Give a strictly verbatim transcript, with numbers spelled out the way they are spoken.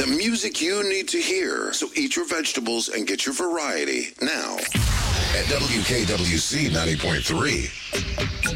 The music you need to hear. So eat your vegetables and get your variety now at W K W C ninety point three.